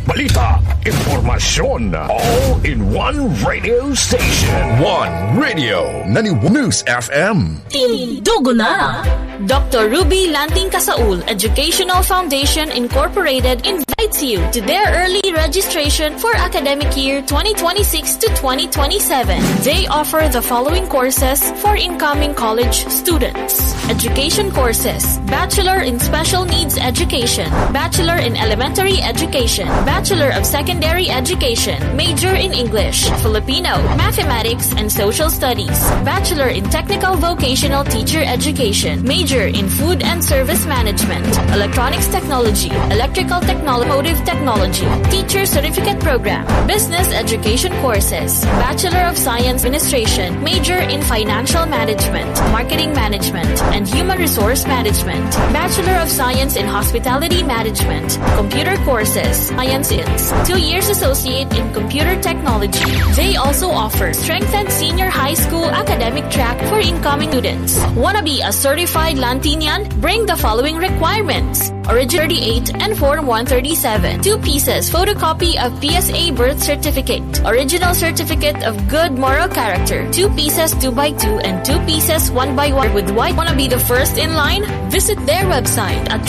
balita, impormasyon, all in one radio station. One Radio, News FM. Dugo na! Dr. Ruby Lanting Casaul Educational Foundation Incorporated invites you to their early registration for academic year 2026 to 2027. They offer the following courses for incoming college students. Education courses: Bachelor in Special Needs Education, Bachelor in Elementary Education, Bachelor of Secondary Education, Major in English, Filipino, Mathematics, and Social Studies, Bachelor in Technical Vocational Teacher Education, Major in Food and Service Management, Electronics Technology, Electrical Technology, Motive Technology, Teacher Certificate Program, Business Education courses, Bachelor of Science Administration, Major in Financial Management, Marketing Management, and Human Resource Management, Bachelor of Science in Hospitality Management, Computer courses, Science Ins, 2 years Associate in Computer Technology. They also offer strengthened senior high school academic track for incoming students. Wanna be a certified Lantinian? Bring the following requirements: Original 38 and Form 137, 2 pieces photocopy of PSA birth certificate, original certificate of good moral character, 2 pieces 2x2 and 2 pieces 1x1 with white. Wanna be the first in line? Visit their website at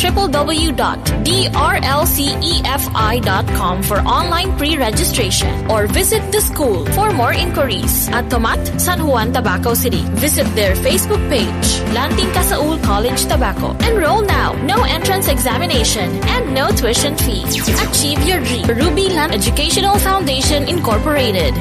www.drlcefi.com for online pre-registration, or visit the school for more inquiries at Tomat, San Juan, Tabaco City. Visit their Facebook page, Lanting Casaul College Tabaco. Enroll now, no entrance examination and no tuition fee. Achieve your dream. Ruby Land Educational Foundation Incorporated.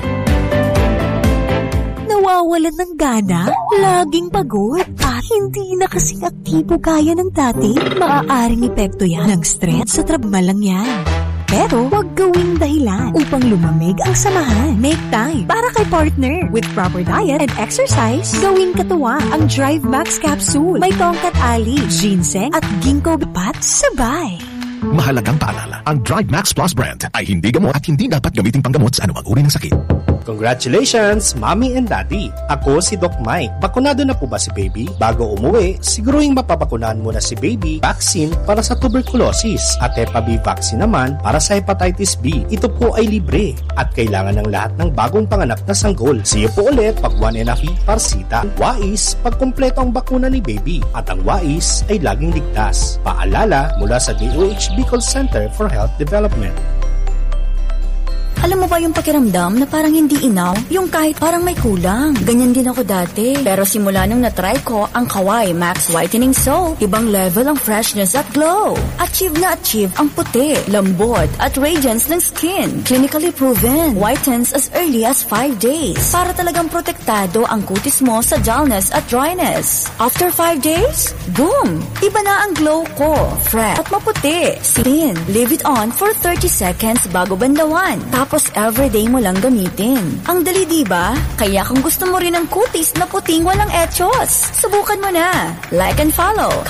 Nawawalan ng gana, laging pagod, at hindi na kasing aktibo gaya ng dati. Maaaring epekto yan ng stress sa trabaho lang yan. Pero huwag gawing dahilan upang lumamig ang samahan. Make time para kay partner. With proper diet and exercise, gawing katuwang ang Drive Max Capsule. May tongkat ali, ginseng at ginkgo bipat sabay. Mahalagang paalala, ang Drive Max Plus brand ay hindi gamot at hindi dapat gamitin panggamot sa anumang uri ng sakit. Congratulations, Mommy and Daddy! Ako si Doc Mike. Bakunado na po ba si Baby? Bago umuwi, siguruhing mapabakunahan muna si Baby vaccine para sa tuberculosis at Hep B vaccine naman para sa hepatitis B. Ito po ay libre at kailangan ng lahat ng bagong panganak na sanggol. See you po ulit pag 1.5 parsita. Wais, pag kumpleto ang bakuna ni Baby. At ang Wais ay laging ligtas. Paalala mula sa DOH Bicol Center for Health Development. Alam mo ba yung pakiramdam na parang hindi inaw? Yung kahit parang may kulang. Ganyan din ako dati. Pero simula nung na-try ko ang Kawai Max Whitening Soap, ibang level ang freshness at glow. Achieve na achieve ang puti, lambot at radiance ng skin. Clinically proven. Whitens as early as 5 days. Para talagang protektado ang kutis mo sa dullness at dryness. After 5 days, boom! Iba na ang glow ko. Fresh at maputi. Skin. Leave it on for 30 seconds bago bandawan. Tapos everyday mo lang gamitin. Ang dali, diba? Kaya kung gusto mo rin ng kutis na puting walang etchos, subukan mo na. Like and follow